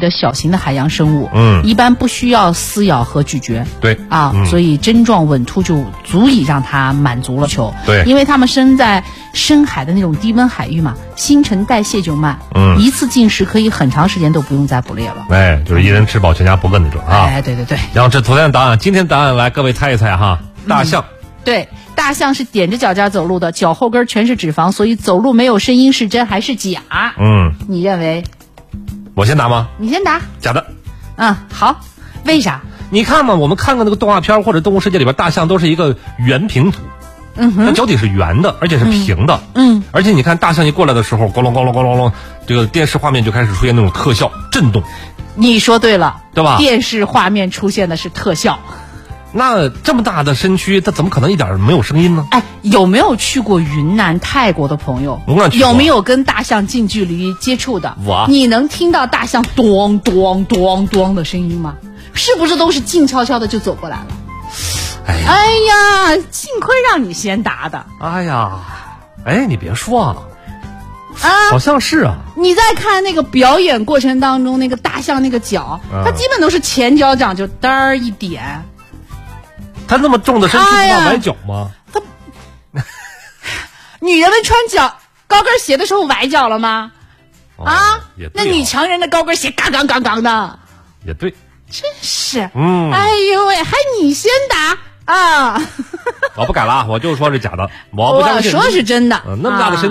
的小型的海洋生物，一般不需要撕咬和咀嚼， 对啊，所以症状稳突就足以让它满足了求。 对， 因为它们生在深海的那种低温海域嘛，新陈代谢就慢，一次进食可以很长时间都不用再捕猎了。 哎，就是一人吃饱全家不饿那种啊。 哎，对对对。 然后这昨天的答案，今天的答案来各位猜一猜哈，大象。 对，大象是踮着脚尖走路的，脚后跟全是脂肪，所以走路没有声音是真还是假？你认为？ 我先答吗？ 你先答。 假的。 好，为啥？ 你看嘛，我们看看那个动画片或者动物世界里边，大象都是一个圆平图，它脚底是圆的，而且是平的，而且你看大象一过来的时候，咣啷咣啷咣啷啷，这个电视画面就开始出现那种特效震动。 你说对了， 对吧？ 电视画面出现的是特效。 那这么大的身躯，它怎么可能一点没有声音呢？ 哎，有没有去过云南、泰国的朋友？有没有跟大象近距离接触的？你能听到大象咚咚咚咚的声音吗？是不是都是静悄悄的就走过来了？哎呀，幸亏让你先答的。 哎呀，哎，你别说啊，好像是啊。 你在看那个表演过程当中，那个大象那个脚，它基本都是前脚掌就嘚儿一点。 他那么重的身躯不怕崴脚吗？ 女人们穿高跟鞋的时候崴脚了吗？那女强人的高跟鞋杠杠杠杠的。 也对。 真是。哎呦喂，还你先答啊！ 我不改了，我就说是假的，我不相信。 我说是真的。 那么大的身躯。